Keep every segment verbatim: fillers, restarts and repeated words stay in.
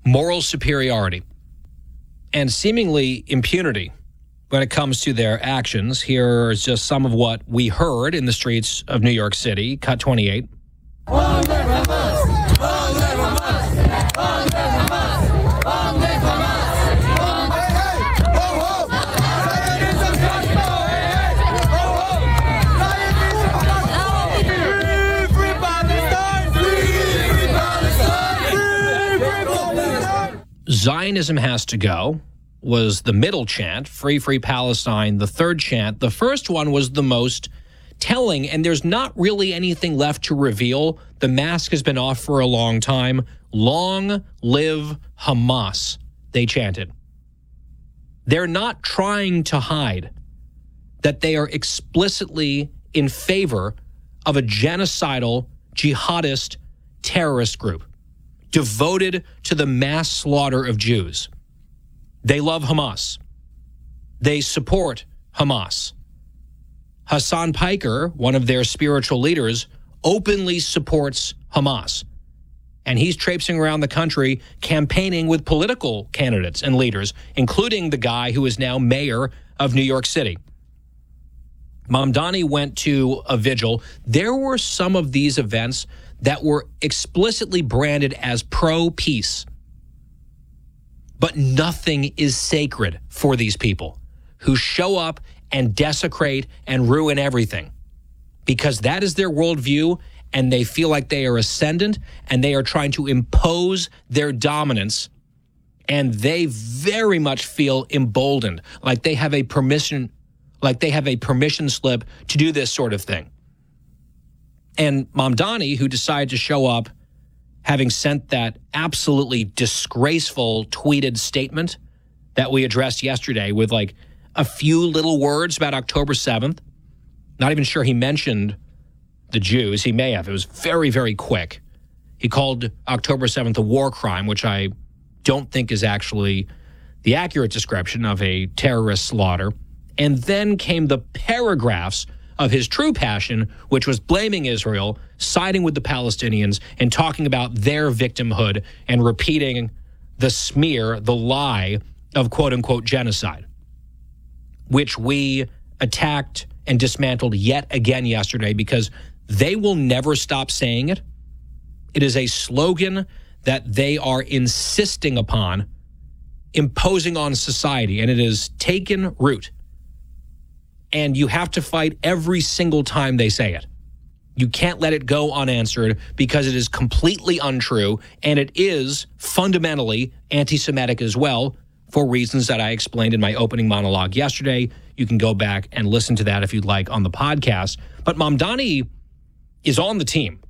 moral superiority and seemingly impunity when it comes to their actions. Here is just some of what we heard in the streets of New York City. Cut twenty-eight. Long live Hamas! Long live Hamas! Long live Hamas! Long live Hamas! Long live Hamas! Ho, ho! Zionism comes forward! Hey, hey! Ho, ho! Zionism comes forward! Free, free Palestine! Free, free Palestine! Free, free Palestine! Zionism has to go was the middle chant. Free, free Palestine, the third chant. The first one was the most telling, and there's not really anything left to reveal. The mask has been off for a long time. Long live Hamas, they chanted. They're not trying to hide that they are explicitly in favor of a genocidal, jihadist, terrorist group devoted to the mass slaughter of Jews. They love Hamas. They support Hamas. Hassan Piker, one of their spiritual leaders, openly supports Hamas. And he's traipsing around the country campaigning with political candidates and leaders, including the guy who is now mayor of New York City. Mamdani went to a vigil. There were some of these events that were explicitly branded as pro-peace. But nothing is sacred for these people who show up and desecrate and ruin everything, because that is their worldview, and they feel like they are ascendant, and they are trying to impose their dominance, and they very much feel emboldened, like they have a permission, like they have a permission slip to do this sort of thing. And Mamdani, who decided to show up having sent that absolutely disgraceful tweeted statement that we addressed yesterday with like a few little words about October seventh. Not even sure he mentioned the Jews. He may have. It was very, very quick. He called October seventh a war crime, which I don't think is actually the accurate description of a terrorist slaughter. And then came the paragraphs of his true passion, which was blaming Israel, siding with the Palestinians, and talking about their victimhood and repeating the smear, the lie of quote-unquote genocide, which we attacked and dismantled yet again yesterday because they will never stop saying it. It is a slogan that they are insisting upon imposing on society, and it has taken root. And you have to fight every single time they say it. You can't let it go unanswered because it is completely untrue, and it is fundamentally anti-Semitic as well, for reasons that I explained in my opening monologue yesterday. You can go back and listen to that if you'd like on the podcast. But Mamdani is on the team.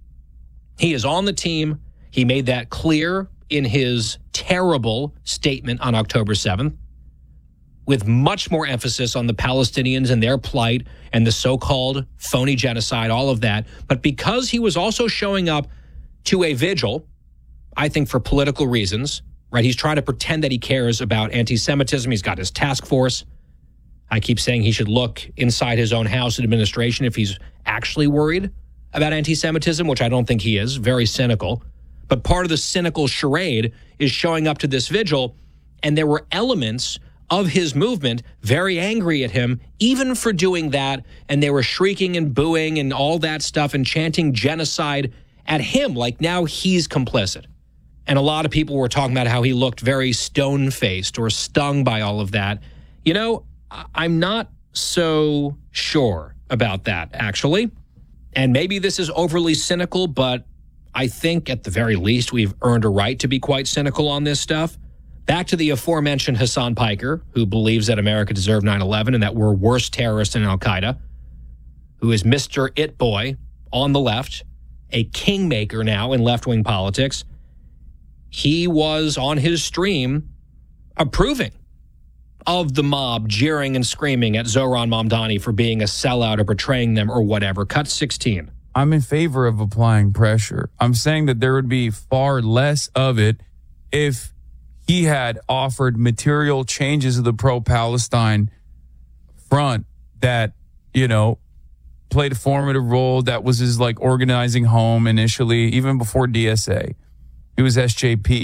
He is on the team. He made that clear in his terrible statement on October seventh, with much more emphasis on the Palestinians and their plight and the so-called phony genocide, all of that. But because he was also showing up to a vigil, I think for political reasons, right? He's trying to pretend that he cares about anti-Semitism. He's got his task force. I keep saying he should look inside his own house and administration if he's actually worried about anti-Semitism, which I don't think he is. Very cynical. But part of the cynical charade is showing up to this vigil, and there were elements of his movement very angry at him, even for doing that, and they were shrieking and booing and all that stuff and chanting genocide at him, like now he's complicit. And a lot of people were talking about how he looked very stone-faced or stung by all of that. You know, I'm not so sure about that, actually. And maybe this is overly cynical, but I think at the very least we've earned a right to be quite cynical on this stuff. Back to the aforementioned Hassan Piker, who believes that America deserved nine eleven and that we're worse terrorists than Al-Qaeda, who is Mister It Boy on the left, a kingmaker now in left-wing politics. He was on his stream approving of the mob jeering and screaming at Zohran Mamdani for being a sellout or betraying them or whatever. Cut sixteen. I'm in favor of applying pressure. I'm saying that there would be far less of it if he had offered material changes of the pro-Palestine front that, you know, played a formative role. That was his like organizing home initially, even before D S A. It was S J P.